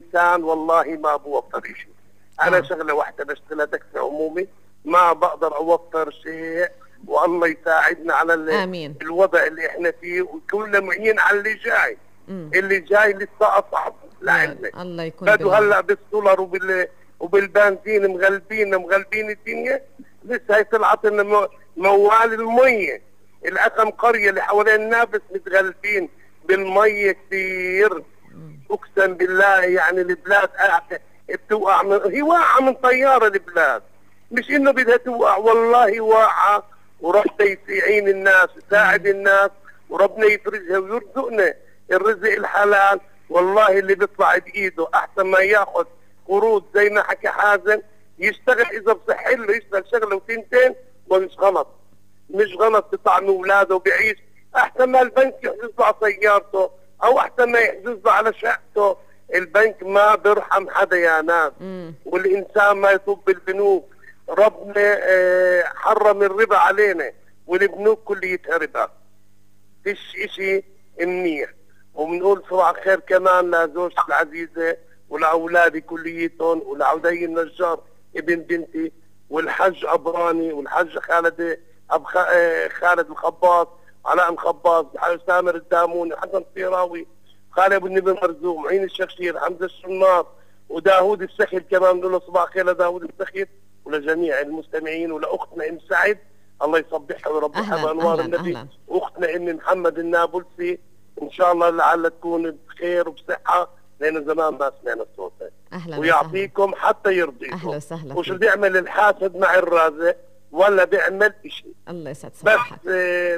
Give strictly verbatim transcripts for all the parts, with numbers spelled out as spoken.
إنسان والله ما بوفر شيء. أنا آه. شغلة واحدة بشتغلها تاكسي عمومي، ما بقدر أوفر شيء، والله يساعدنا على آمين. الوضع اللي احنا فيه، وكلنا معين على اللي جاي. مم. اللي جاي لسه أصعب لعلمك. الله يكون بدو هلا بالدولار وبال وبالبنزين مغلبين مغلبين الدنيا. لسه هي طلعت لنا موال المية، الأقم قرية اللي حوالين النافس متغلبين بالمية كثير. أقسم بالله يعني البلاد بتوقع من... هي واقعة من طيارة البلاد، مش إنه بدها توقع، والله واقعة. وربنا يعين الناس يساعد الناس، وربنا يفرجها ويرزقنا الرزق الحلال. والله اللي بيطلع بإيده أحسن ما ياخذ قروض زي ما حكى حازم. يشتغل إذا بصح له يشتغل شغلة وتنتين ومش غلط، مش غلط بطعم أولاده وبيعيش أحسن ما البنك يحجز له على سيارته، أو أحسن ما يحجز له على شقته. البنك ما بيرحم حدا يا ناس، والإنسان ما يطب بالبنوك. ربنا اه حرم الربا علينا، والبنوك كليتها ربا، فيش إشي منيح. وبنقول صباح الخير كمان لزوجتي العزيزة ولأولادي كليتهم، ولعودي النجار ابن بنتي، والحج عبراني، والحج خالد أب خالد الخباص، علاء الخباص، سامر الداموني، حسن الطيراوي، خالد ابو النبي مرزوق، معين الشخشير، حمزة الشنار، وداوود السخير كمان. نقول له صباح الخير لداوود السخير ولجميع المستمعين، ولأختنا ام سعد الله يصبحها ويربحها بأنوار النبي، واختنا ام محمد النابلسي ان شاء الله لعل تكون بخير وبصحه، لان زمان ما سمعنا صوتها. اهلا ويعطيكم وسهلا. حتى يرضيكم. اهلا وسهلا. وش بيعمل الحاسد مع الرازق ولا بيعمل شيء؟ الله يسعد صباحك. بس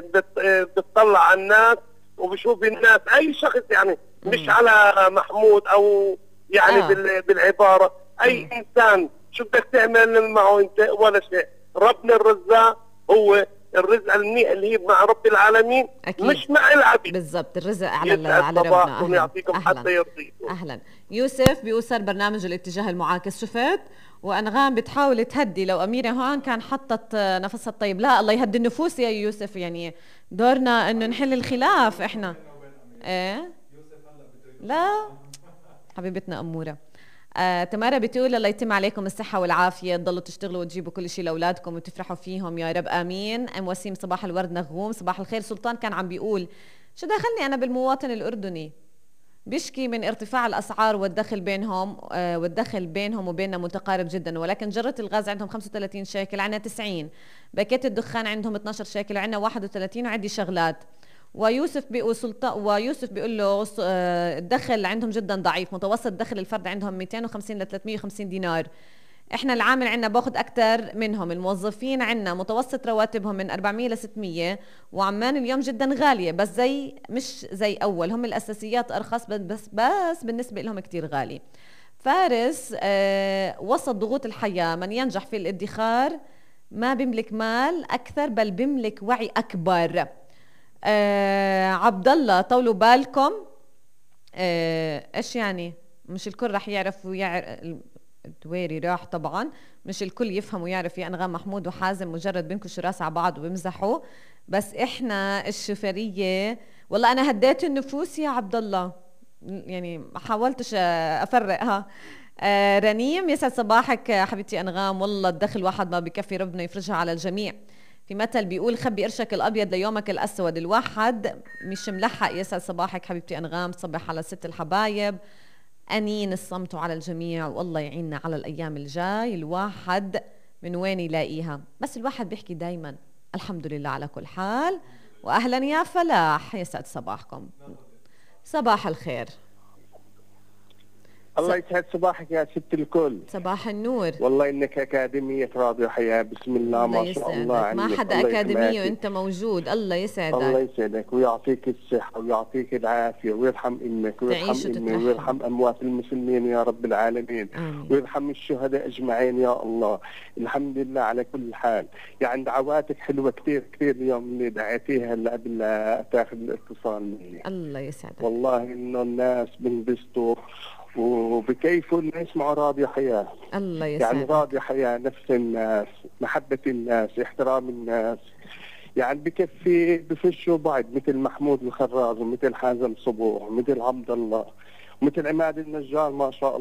بتطلع على الناس وبشوف الناس اي شخص يعني مم. مش على محمود او يعني آه. بالعباره اي مم. انسان شو بدك تعمل معه انت ولا شيء. ربنا الرزاق هو الرزق المنيح اللي هي مع رب العالمين. أكيد. مش مع العبيد. بالضبط، الرزق على على ربنا. أهلاً. يعطيكم أهلاً. حتى يرضيكم. اهلا يوسف بيوصل برنامج الاتجاه المعاكس. شفت وانغام بتحاول تهدي، لو اميره هون كان حطت نفسها الطيب. لا الله يهدي النفوس يا يوسف، يعني دورنا انه نحل الخلاف احنا. ايه لا حبيبتنا اموره. آه، تمارا بتقول الله يتم عليكم الصحة والعافية، تضلوا تشتغلوا وتجيبوا كل شيء لأولادكم وتفرحوا فيهم يا رب آمين. أم وسيم صباح الورد نغوم صباح الخير. سلطان كان عم بيقول شو دخلني أنا بالمواطن الأردني، بيشكي من ارتفاع الأسعار والدخل بينهم آه والدخل بينهم وبيننا متقارب جدا، ولكن جرة الغاز عندهم خمسة وثلاثين شيكل عنا تسعين، باكيت الدخان عندهم اثناشر شيكل وعنا واحد وثلاثين، وعندي شغلات. ويوسف بيقول سلطان ويوسف بيقول له الدخل عندهم جدا ضعيف، متوسط دخل الفرد عندهم مئتين وخمسين ل ثلاثمئة وخمسين دينار. احنا العامل عندنا باخذ اكثر منهم، الموظفين عندنا متوسط رواتبهم من أربعمئة ل ستمئة، وعمان اليوم جدا غاليه، بس زي مش زي اول، هم الاساسيات ارخص بس بس بالنسبه لهم كتير غالي. فارس آه وسط ضغوط الحياه من ينجح في الادخار ما بيملك مال اكثر بل بيملك وعي اكبر. آه عبد الله طولوا بالكم. آه ايش يعني مش الكل رح يعرف ويعرف، الدويري راح طبعا، مش الكل يفهم ويعرف. يا انغام محمود وحازم مجرد بينكشوا راس على بعض وبيمزحوا، بس احنا الشفريه والله انا هديت النفوس يا عبد الله، يعني ما حاولتش افرقها. آه رنيم يسعد صباحك حبيبتي انغام، والله الدخل واحد ما بكفي، ربنا يفرجها على الجميع. في مثل بيقول خبي قرشك الابيض ليومك الاسود، الواحد مش ملحق. يسعد صباحك حبيبتي انغام، صبح على ست الحبايب. انين الصمت على الجميع، والله يعيننا على الايام الجاي، الواحد من وين يلاقيها، بس الواحد بيحكي دايما الحمد لله على كل حال. واهلا يا فلاح، يسعد صباحكم، صباح الخير. الله يسعد صباحك يا ست الكل. صباح النور. والله انك اكاديميه راديو حياه، بسم الله ما شاء الله عنك. ما حدا اكاديميه وانت موجود، الله يسعدك. الله يسعدك ويعطيك الصحه ويعطيك العافيه، ويرحم امك ويرحم امي ويرحم اموات المسلمين يا رب العالمين. آمين. ويرحم الشهداء اجمعين يا الله. الحمد لله على كل حال. يعني دعواتك حلوه كثير كثير اليوم اللي دعيتيها هلا قبل لا تاخذ الاتصال مني. الله يسعدك. والله انه الناس بنبسطوا وبكيفوا انه يسمعوا راديو حياه. الله يسعدك. يعني راديو حياه نفس الناس، محبه الناس، احترام الناس، يعني بكفي بفشوا بعض، مثل محمود الخراز ومثل حازم صبوح ومثل عبد الله ومثل عماد النجار ما شاء الله.